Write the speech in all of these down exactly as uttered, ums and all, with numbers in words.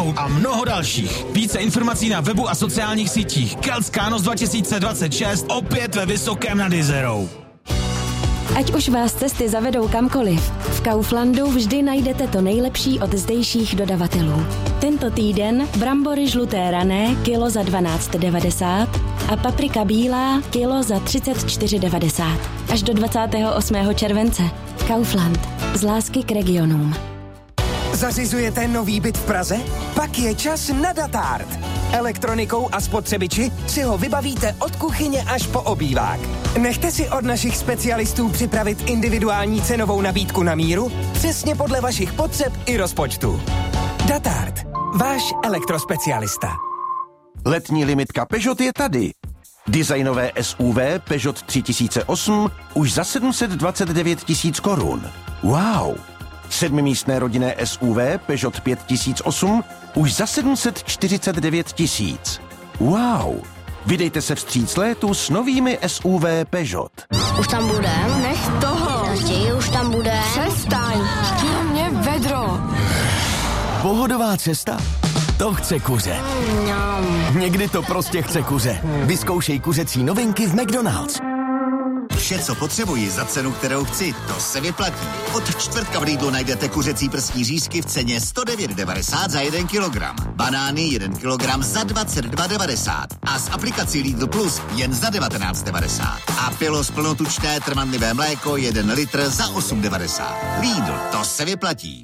a mnoho dalších. Více informací na webu a sociálních sítích. Keltskános dva tisíce dvacet šest opět ve Vysokém nad Jizerou. Ať už vás cesty zavedou kamkoliv, v Kauflandu vždy najdete to nejlepší od zdejších dodavatelů. Tento týden brambory žluté rané kilo za dvanáct devadesát a paprika bílá kilo za třicet čtyři devadesát. Až do dvacátého osmého července. Kaufland. Z lásky k regionům. Zařizujete nový byt v Praze? Pak je čas na Datart. Elektronikou a spotřebiči si ho vybavíte od kuchyně až po obývák. Nechte si od našich specialistů připravit individuální cenovou nabídku na míru, přesně podle vašich potřeb i rozpočtu. Datart. Váš elektrospecialista. Letní limitka Peugeot je tady. Designové S U V Peugeot tři tisíce osm už za sedm set dvacet devět tisíc korun. Wow! Sedmimístné rodinné S U V Peugeot pět tisíc osm už za sedm set čtyřicet devět tisíc. Wow! Vydejte se vstříc létu s novými S U V Peugeot. Už tam budem? Nech toho. Raději už tam bude. Přestaň. Chtěl mě vedro. Pohodová cesta? To chce kuře. Mm, Někdy to prostě chce kuře. Vyzkoušej kuřecí novinky v McDonald's. Vše, co potřebuji za cenu, kterou chci, to se vyplatí. Od čtvrtka v Lidlu najdete kuřecí prsní řízky v ceně sto devět devadesát za jeden kilogram. Banány jeden kilogram za dvacet dva devadesát. A s aplikací Lidl Plus jen za devatenáct devadesát. A Pilos plnotučné trvanlivé mléko jeden litr za osm devadesát. Lidl, to se vyplatí.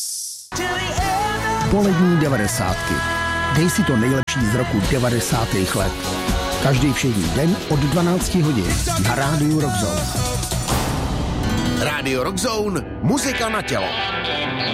Polední devadesátky. Dej si to nejlepší z roku devadesátých let. Každý všední den od dvanácti hodin na rádiu Rockzone. Rádio Rockzone, muzika na tělo.